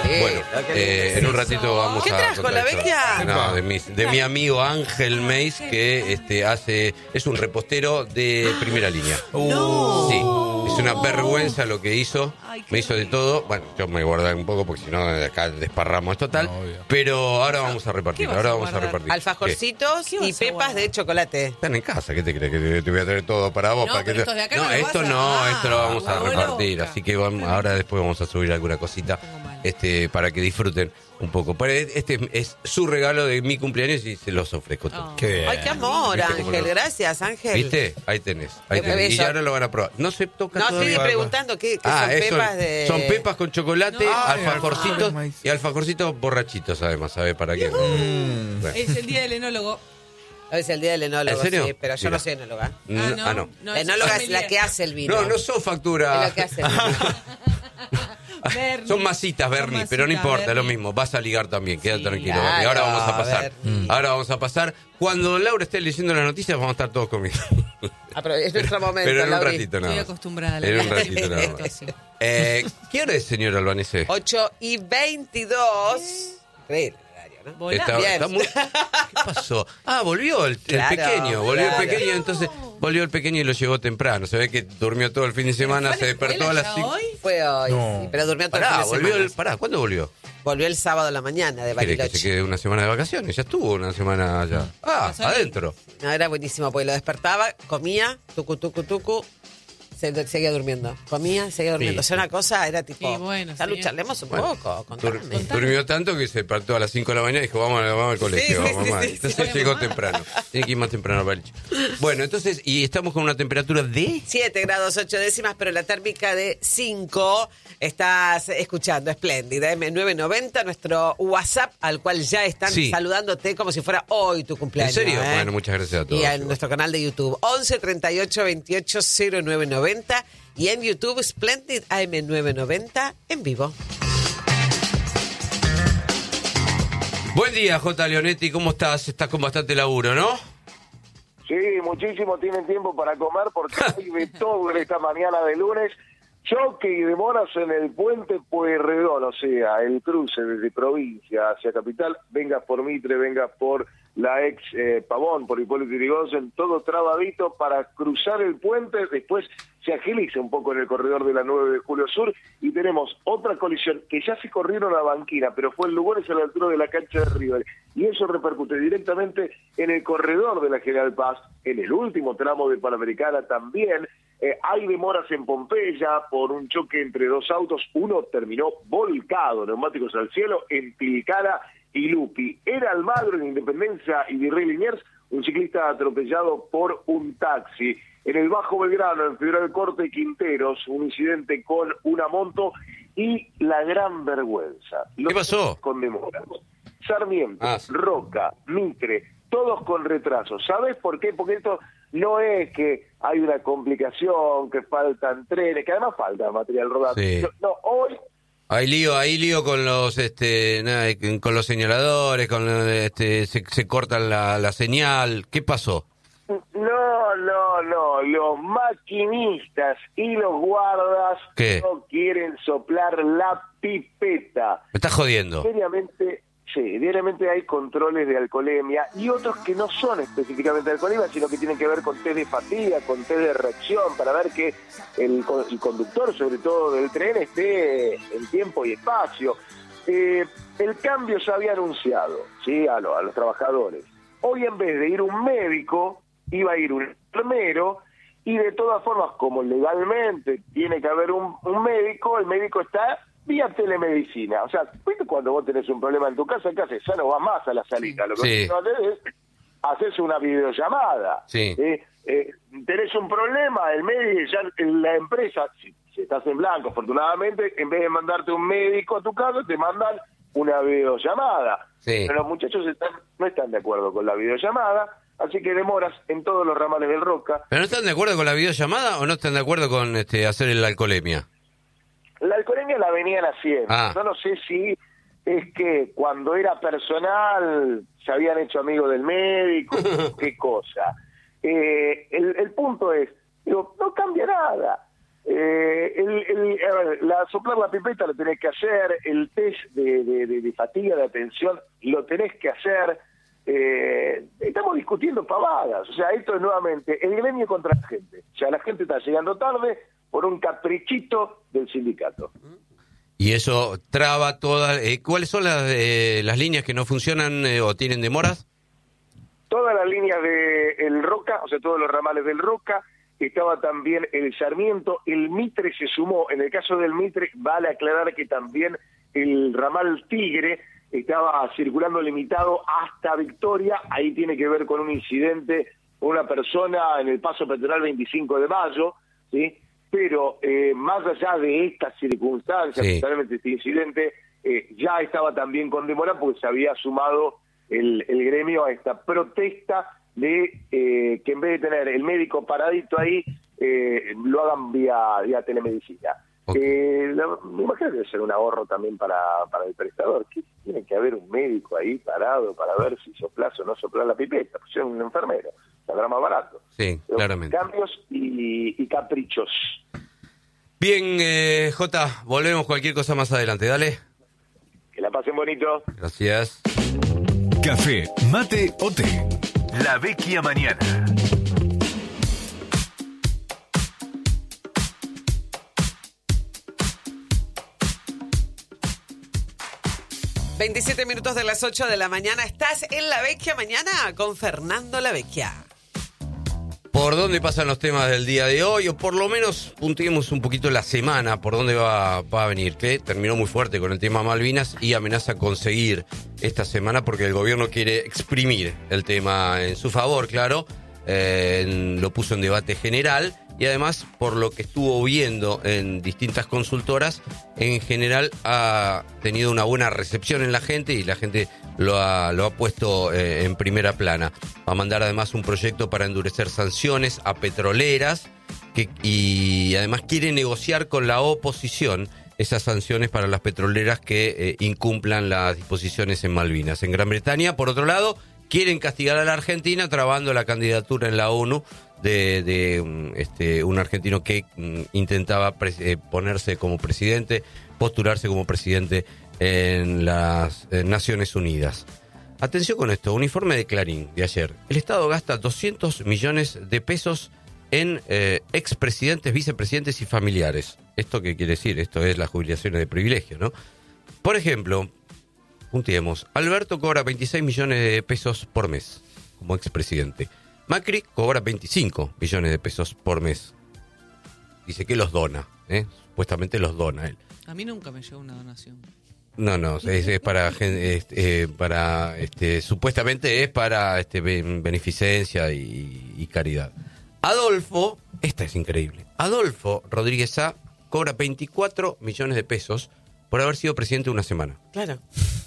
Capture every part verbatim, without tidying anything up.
Bueno, eh, en un ratito vamos ¿Qué a... trajo contar la esto. vecchia? No, de, mis- de mi amigo Ángel Meis, que este, hace es un repostero de primera línea. No. Sí, es una vergüenza lo que hizo. Ay, qué Me hizo de todo. Bueno, yo me guardé un poco porque si no acá desparramos total. No, obvio. Pero ahora vamos a repartir. ¿Qué vas Ahora a vamos a guardar? repartir. Alfajorcitos ¿Qué y vas a pepas guardar? de chocolate. Están en casa, ¿qué te crees? ¿Que te, te voy a traer todo para vos? No, para que pero te- estos de acá no, no los esto vas a- no, Ah, esto lo vamos a huevo repartir. loca. Así que vamos, ahora después vamos a subir alguna cosita Pongo mal. este, para que disfruten un poco. Pero este es, es su regalo de mi cumpleaños y se los ofrezco todo. Oh. Qué bien. Ay, qué amor, ¿Viste cómo Ángel. lo- Gracias, Ángel. ¿Viste? Ahí tenés. Ahí Qué tenés. Y beso. ahora lo van a probar. No se toca No, estoy todavía. preguntando qué, qué Ah, son eso, pepas de... son pepas con chocolate, No. Ay, alfajorcitos alfajores, y alfajorcitos borrachitos, además, ¿sabes para qué? Bueno. Es el día del enólogo. Hoy es el día del enólogo, ¿En serio? sí, pero yo Mira. no soy enóloga. N- Ah, no. Ah, no. No, La es enóloga es sommelier. la que hace el vino. No, no son factura. Es la que hace el vino. Bernie. Son masitas, Son Bernie, pero no masitas, importa, lo Bernie. mismo. Vas a ligar también, queda Sí. tranquilo. Claro, Bernie. Ahora vamos a pasar. Bernie. Ahora vamos a pasar. Cuando Laura esté leyendo las noticias, vamos a estar todos comiendo. Ah, pero es nuestro momento, Pero en un Lauri. ratito nada Estoy más. acostumbrada a la En un vida. ratito nada Esto más. sí. Eh, ¿Qué hora es, señor Albanese? ocho y veintidós. Increíble el horario, ¿no? Volá. Está- Bien. está muy- ¿Qué pasó? Ah, volvió el, el Claro, pequeño, volvió claro. el pequeño, entonces volvió el pequeño y lo llegó temprano. Se ve que durmió todo el fin de semana, se despertó a las ¿Ya cinco. hoy? Fue hoy, No. sí, pero durmió todo el Pará, fin de volvió semana. el, pará, ¿cuándo volvió? Volvió el sábado a la mañana de ¿Querés que Bariloche. se quede una semana de vacaciones? Ya estuvo una semana allá. Ah, Pasó ahí. adentro. No, era buenísimo, porque lo despertaba, comía, tucu, tucu, tucu, se, seguía durmiendo. Comía, seguía durmiendo. Sí. O sea, una cosa era tipo... Y bueno, Salud, sí. charlemos un Bueno, poco, Dur- contame. durmió tanto que se despertó a las cinco de la mañana y dijo, vamos, a- vamos al colegio, Sí, sí, vamos, sí, mamá. sí, sí. Entonces llegó temprano. Tiene que ir más temprano al Bariloche. Bueno, entonces, y estamos con una temperatura de... siete grados ocho décimas, pero la térmica de cinco. Estás escuchando Espléndida, eme nueve noventa, nuestro WhatsApp, al cual ya están Sí. saludándote como si fuera hoy tu ¿En cumpleaños. serio? ¿eh? Bueno, muchas gracias a todos. Y en igual. nuestro canal de YouTube, once treinta y ocho veintiocho cero nueve noventa. Y en YouTube, Splendid A M nueve noventa en vivo. Buen día, J. Leonetti, ¿cómo estás? Estás con bastante laburo, ¿no? Sí, muchísimo tienen tiempo para comer porque hay de todo en esta mañana de lunes. Choque y demoras en el puente Pueyrredón, o sea, el cruce desde provincia hacia capital, venga por Mitre, venga por la ex eh, Pavón, por Hipólito Yrigoyen, todo trabadito para cruzar el puente, después se agiliza un poco en el corredor de la nueve de Julio Sur y tenemos otra colisión que ya se corrieron a Banquina, pero fue en lugares a la altura de la cancha de River, y eso repercute directamente en el corredor de la General Paz, en el último tramo de Panamericana también. Eh, hay demoras en Pompeya por un choque entre dos autos, uno terminó volcado, neumáticos al cielo, en Tilcara y Lupi. Era Almagro en Independencia y Virrey Liniers, un ciclista atropellado por un taxi. En el Bajo Belgrano, en Federal Corte Quinteros, un incidente con una moto y la gran vergüenza. Los ¿Qué pasó? Con demoras. Sarmiento, Ah, sí. Roca, Mitre, todos con retraso. ¿Sabes por qué? Porque esto no es que hay una complicación, que faltan trenes, que además falta material rodado. Sí. No, no, hoy Hay lío, hay lío con los este nada, con los señaladores, con este se, se cortan la, la señal. ¿Qué pasó? no, no, no, los maquinistas y los guardas ¿Qué? no quieren soplar la pipeta. Me estás jodiendo. Diariamente, sí, diariamente hay controles de alcoholemia y otros que no son específicamente de alcoholemia, sino que tienen que ver con test de fatiga, con test de reacción, para ver que el, el conductor, sobre todo del tren, esté en tiempo y espacio. Eh, el cambio se había anunciado, ¿sí? a, lo- a los trabajadores. Hoy, en vez de ir un médico, iba a ir un enfermero, y de todas formas, como legalmente tiene que haber un, un médico, el médico está vía telemedicina. O sea, ¿viste cuando vos tenés un problema en tu casa? ¿Qué haces? Ya no vas más a la salita. Lo que Sí. vos haces es haces una videollamada. Sí. Eh, eh, tenés un problema, el médico, ya la empresa, si, si estás en blanco, afortunadamente, en vez de mandarte un médico a tu casa, te mandan una videollamada. Sí. Pero los muchachos están, no están de acuerdo con la videollamada, así que demoras en todos los ramales del Roca. ¿Pero no están de acuerdo con la videollamada o no están de acuerdo con este hacer la alcoholemia? La alcoholemia la venían haciendo. Ah. Yo no sé si es que cuando era personal se habían hecho amigos del médico, qué cosa. Eh, el, el punto es, digo, no cambia nada. Eh, el, el, a ver, la, soplar la pipeta lo tenés que hacer, el test de, de, de, de fatiga de atención lo tenés que hacer. Eh, estamos discutiendo pavadas, o sea, esto es nuevamente el gremio contra la gente. O sea, la gente está llegando tarde por un caprichito del sindicato. Y eso traba todas... Eh, ¿Cuáles son las, eh, las líneas que no funcionan eh, o tienen demoras? Todas las líneas de el Roca, o sea, todos los ramales del Roca, estaba también el Sarmiento, el Mitre se sumó. En el caso del Mitre, vale aclarar que también el ramal Tigre estaba circulando limitado hasta Victoria. Ahí tiene que ver con un incidente con una persona en el paso peatonal veinticinco de mayo, ¿sí? Pero eh, más allá de estas circunstancias, sí. Especialmente este incidente, eh, ya estaba también con demora porque se había sumado el, el gremio a esta protesta de eh, que en vez de tener el médico paradito ahí, eh, lo hagan vía, vía telemedicina. Okay. Eh, la, me imagino que debe ser un ahorro también para, para el prestador. ¿Qué? Tiene que haber un médico ahí parado para ver si soplas o no soplas la pipeta, pues es un enfermero, saldrá más barato. Sí, Pero claramente. Cambios y, y caprichos. Bien, eh, Jota, volvemos cualquier cosa más adelante, dale. Que la pasen bonito. Gracias. Café, mate o té. La Vecchia Mañana. veintisiete minutos de las ocho de la mañana. Estás en La Vecchia Mañana con Fernando La Vecchia. ¿Por dónde pasan los temas del día de hoy? O por lo menos puntuemos un poquito la semana, por dónde va, va a venir. Que terminó muy fuerte con el tema Malvinas y amenaza con seguir esta semana porque el gobierno quiere exprimir el tema en su favor, claro. Eh, en, lo puso en debate general y además, por lo que estuvo viendo en distintas consultoras, en general ha tenido una buena recepción en la gente y la gente lo ha, lo ha puesto eh, en primera plana. Va a mandar además un proyecto para endurecer sanciones a petroleras que, y además quiere negociar con la oposición esas sanciones para las petroleras que eh, incumplan las disposiciones en Malvinas. En Gran Bretaña, por otro lado, quieren castigar a la Argentina trabando la candidatura en la ONU de, de este, un argentino que um, intentaba pre- eh, ponerse como presidente, postularse como presidente en las eh, Naciones Unidas. Atención con esto, un informe de Clarín de ayer. El Estado gasta doscientos millones de pesos en eh, expresidentes, vicepresidentes y familiares. ¿Esto qué quiere decir? Esto es las jubilaciones de privilegio, ¿no? Por ejemplo, puntiemos, Alberto cobra veintiséis millones de pesos por mes como expresidente. Macri cobra veinticinco millones de pesos por mes. Dice que los dona, ¿eh? Supuestamente los dona él. A mí nunca me llegó una donación. No, no, es, es para, este, eh, para este, supuestamente es para este, beneficencia y, y caridad. Adolfo, esta es increíble, Adolfo Rodríguez Sá cobra veinticuatro millones de pesos por haber sido presidente una semana. Claro.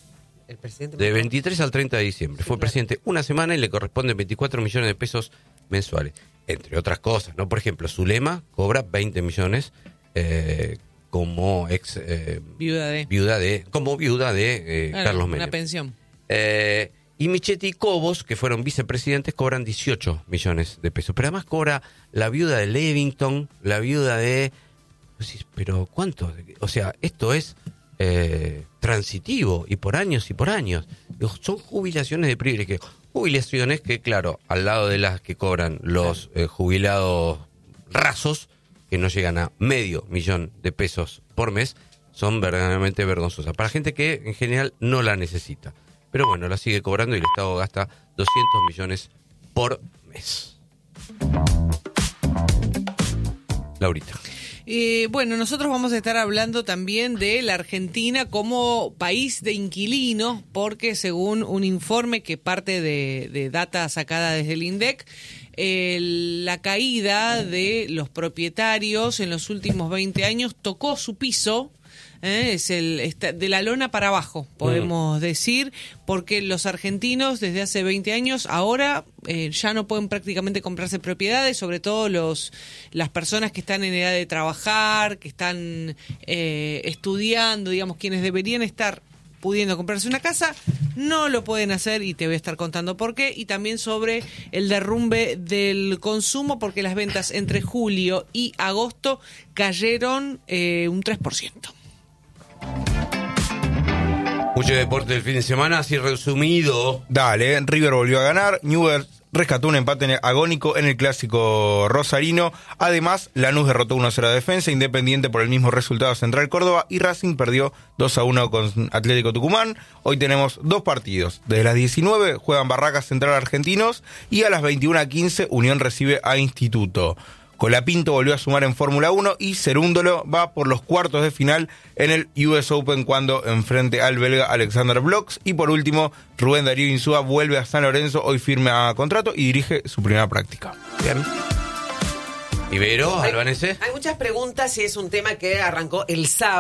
El presidente De veintitrés al treinta de diciembre. Sí, Fue claro. presidente una semana y le corresponden veinticuatro millones de pesos mensuales. Entre otras cosas, ¿no? Por ejemplo, Zulema cobra veinte millones eh, como ex eh, Viuda de. viuda de, como viuda de eh, Claro, Carlos una Menem. pensión. Eh, y Michetti y Cobos, que fueron vicepresidentes, cobran dieciocho millones de pesos. Pero además cobra la viuda de Levington, la viuda de... Pero ¿cuánto? O sea, esto es eh, transitivo y por años y por años. Son jubilaciones de privilegio. Jubilaciones que, claro, al lado de las que cobran los eh, jubilados rasos, que no llegan a medio millón de pesos por mes, son verdaderamente vergonzosas. Para gente que en general no la necesita. Pero bueno, la sigue cobrando y el Estado gasta doscientos millones por mes. Laurita. Eh, bueno, nosotros vamos a estar hablando también de la Argentina como país de inquilinos, porque según un informe que parte de, de data sacada desde el INDEC, eh, la caída de los propietarios en los últimos veinte años tocó su piso. ¿Eh? Es el está de la lona para abajo, podemos mm. decir, porque los argentinos desde hace veinte años ahora eh, ya no pueden prácticamente comprarse propiedades, sobre todo los las personas que están en edad de trabajar, que están eh, estudiando, digamos, quienes deberían estar pudiendo comprarse una casa, no lo pueden hacer y te voy a estar contando por qué. Y también sobre el derrumbe del consumo, porque las ventas entre julio y agosto cayeron eh, un tres por ciento. Mucho deporte del fin de semana, así resumido. Dale, River volvió a ganar, Newell's rescató un empate agónico en el clásico rosarino. Además, Lanús derrotó uno a cero a Defensa, Independiente por el mismo resultado Central Córdoba y Racing perdió dos a uno con Atlético Tucumán. Hoy tenemos dos partidos. Desde las diecinueve juegan Barracas Central Argentinos y a las veintiuna quince Unión recibe a Instituto. Colapinto volvió a sumar en Fórmula uno y Cerúndolo va por los cuartos de final en el U S Open cuando enfrente al belga Alexander Blox. Y por último, Rubén Darío Insúa vuelve a San Lorenzo, hoy firma contrato y dirige su primera práctica. Bien. Ibero, Hay, Albanese. hay muchas preguntas y es un tema que arrancó el sábado.